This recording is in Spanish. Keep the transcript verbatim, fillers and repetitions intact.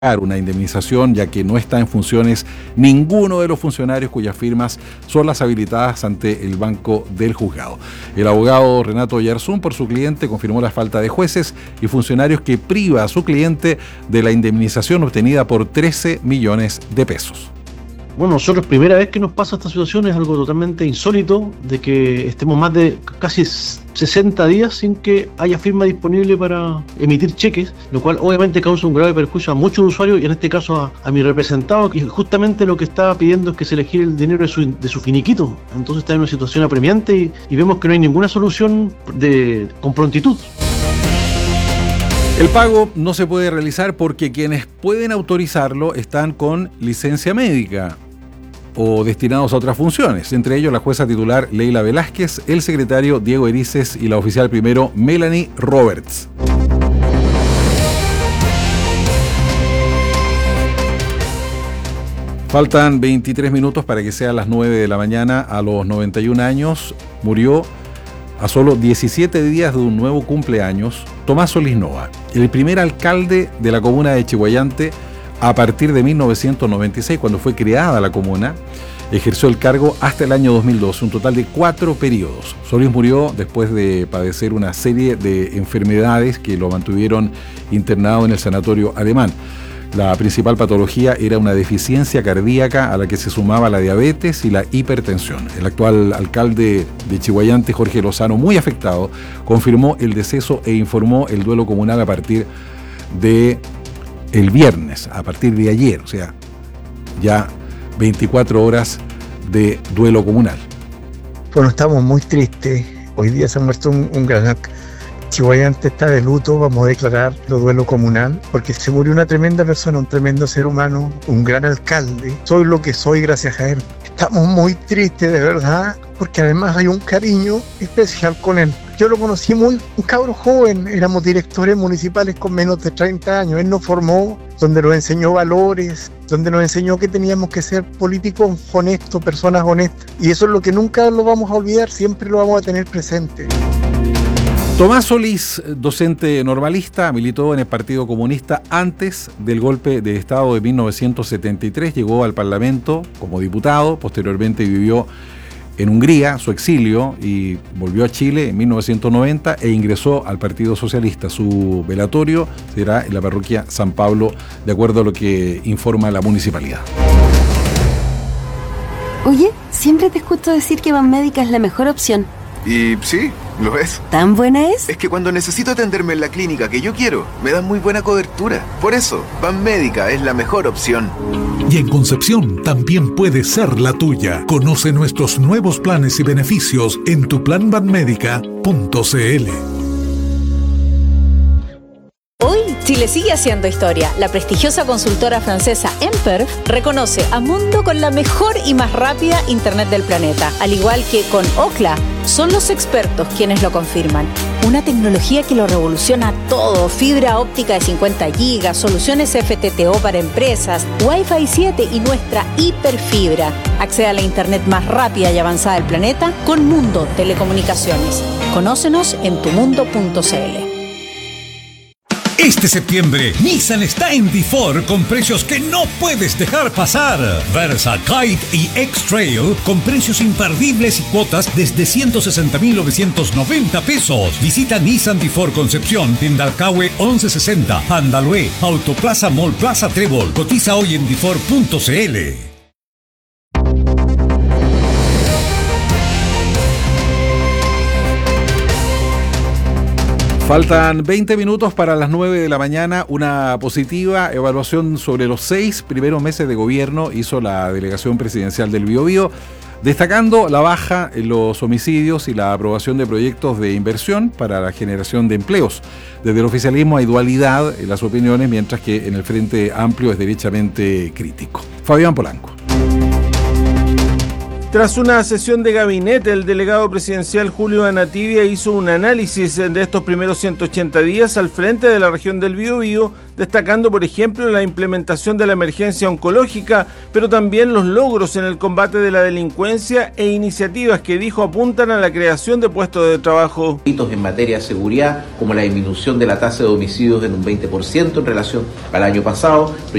una indemnización, ya que no está en funciones ninguno de los funcionarios cuyas firmas son las habilitadas ante el banco del juzgado. El abogado Renato Oyarzún, por su cliente, confirmó la falta de jueces y funcionarios que priva a su cliente de la indemnización obtenida por trece millones de pesos. Bueno, nosotros primera vez que nos pasa esta situación, es algo totalmente insólito, de que estemos más de casi sesenta días sin que haya firma disponible para emitir cheques, lo cual obviamente causa un grave perjuicio a muchos usuarios y en este caso a, a mi representado, que justamente lo que estaba pidiendo es que se le gire el dinero de su, de su finiquito. Entonces está en una situación apremiante y, y vemos que no hay ninguna solución de, con prontitud. El pago no se puede realizar porque quienes pueden autorizarlo están con licencia médica o destinados a otras funciones, entre ellos la jueza titular Leila Velázquez, el secretario Diego Erices y la oficial primero Melanie Roberts. Faltan veintitrés minutos para que sean las nueve de la mañana. A los noventa y un años murió, a solo diecisiete días de un nuevo cumpleaños, Tomás Solís Nova, el primer alcalde de la comuna de Chiguayante a partir de mil novecientos noventa y seis, cuando fue creada la comuna. Ejerció el cargo hasta el año dos mil doce, un total de cuatro periodos. Solís murió después de padecer una serie de enfermedades que lo mantuvieron internado en el sanatorio alemán. La principal patología era una deficiencia cardíaca a la que se sumaba la diabetes y la hipertensión. El actual alcalde de Chiguayante, Jorge Lozano, muy afectado, confirmó el deceso e informó el duelo comunal a partir de el viernes, a partir de ayer, o sea, ya veinticuatro horas de duelo comunal. Bueno, estamos muy tristes. Hoy día se ha muerto un, un gran... Chiguayante está de luto, vamos a declarar lo duelo comunal, porque se murió una tremenda persona, un tremendo ser humano, un gran alcalde. Soy lo que soy gracias a él. Estamos muy tristes, de verdad, porque además hay un cariño especial con él. Yo lo conocí muy, un cabro joven, éramos directores municipales con menos de treinta años. Él nos formó, donde nos enseñó valores, donde nos enseñó que teníamos que ser políticos honestos, personas honestas. Y eso es lo que nunca lo vamos a olvidar, siempre lo vamos a tener presente. Tomás Solís, docente normalista, militó en el Partido Comunista antes del golpe de Estado de mil novecientos setenta y tres, llegó al Parlamento como diputado, posteriormente vivió en Hungría su exilio y volvió a Chile en mil novecientos noventa e ingresó al Partido Socialista. Su velatorio será en la parroquia San Pablo, de acuerdo a lo que informa la municipalidad. Oye, siempre te escucho decir que Banmédica es la mejor opción. Y sí, lo es. ¿Tan buena es? Es que cuando necesito atenderme en la clínica que yo quiero, me dan muy buena cobertura. Por eso, Banmédica es la mejor opción. Y en Concepción también puede ser la tuya. Conoce nuestros nuevos planes y beneficios en tu plan banmédica punto c l. Chile sigue haciendo historia. La prestigiosa consultora francesa Emperf reconoce a Mundo con la mejor y más rápida internet del planeta. Al igual que con Ookla, son los expertos quienes lo confirman. Una tecnología que lo revoluciona todo. Fibra óptica de cincuenta gigas, soluciones F T T O para empresas, Wi-Fi siete y nuestra hiperfibra. Accede a la internet más rápida y avanzada del planeta con Mundo Telecomunicaciones. Conócenos en tu mundo punto c l. Este septiembre, Nissan está en D-Ford con precios que no puedes dejar pasar. Versa, Kite y X-Trail con precios imperdibles y cuotas desde ciento sesenta mil novecientos noventa pesos. Visita Nissan D-Ford Concepción en Dalcahue once sesenta, Andalue, Autoplaza Mall Plaza Trébol. Cotiza hoy en d ford punto c l. Faltan veinte minutos para las nueve de la mañana. Una positiva evaluación sobre los seis primeros meses de gobierno hizo la delegación presidencial del Biobío, destacando la baja en los homicidios y la aprobación de proyectos de inversión para la generación de empleos. Desde el oficialismo hay dualidad en las opiniones, mientras que en el Frente Amplio es derechamente crítico. Fabián Polanco. Tras una sesión de gabinete, el delegado presidencial Julio Anativia hizo un análisis de estos primeros ciento ochenta días al frente de la región del Biobío, destacando, por ejemplo, la implementación de la emergencia oncológica, pero también los logros en el combate de la delincuencia e iniciativas que dijo apuntan a la creación de puestos de trabajo. Hitos en materia de seguridad, como la disminución de la tasa de homicidios en un veinte por ciento en relación al año pasado,